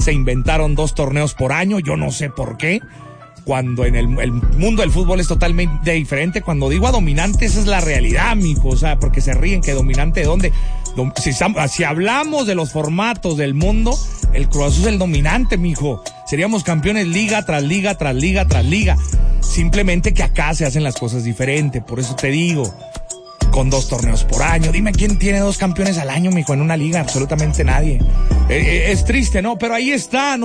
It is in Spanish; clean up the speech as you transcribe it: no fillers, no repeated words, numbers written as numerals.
se inventaron 2 torneos por año, yo no sé por qué. Cuando en el mundo del fútbol es totalmente diferente. Cuando digo a dominante, esa es la realidad, mijo. O sea, porque se ríen que dominante de dónde. Si hablamos de los formatos del mundo, el Cruz Azul es el dominante, mijo. Seríamos campeones liga tras liga, tras liga, tras liga. Simplemente que acá se hacen las cosas diferentes. Por eso te digo, con 2 torneos por año. Dime quién tiene 2 campeones al año, mijo, en una liga. Absolutamente nadie. Es triste, ¿no? Pero ahí está.